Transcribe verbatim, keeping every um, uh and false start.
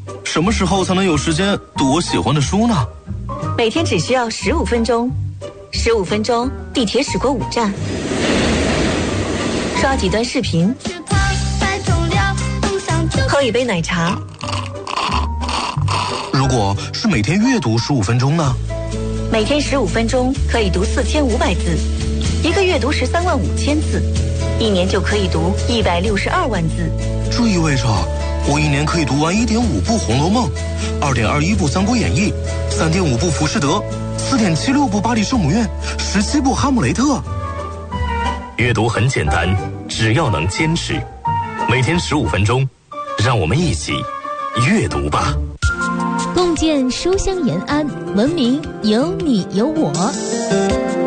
什么时候才能有时间读我喜欢的书呢？ 每天只需要十五分钟，十五分钟，地铁驶过五站，刷几段视频，喝一杯奶茶。 如果是每天阅读十五分钟呢？ 每天十五分钟可以读四千五百字，一个月读十三万五千字，一年就可以读一百六十二万字。 这意味着我一年可以读完一点五部《红楼梦》，二点二一部《三国演义》，三点五部《浮士德》，四点七六部《巴黎圣母院》，十七部《哈姆雷特》。 阅读很简单，只要能坚持，每天十五分钟，让我们一起阅读吧。 共建书香延安，文明有你有我。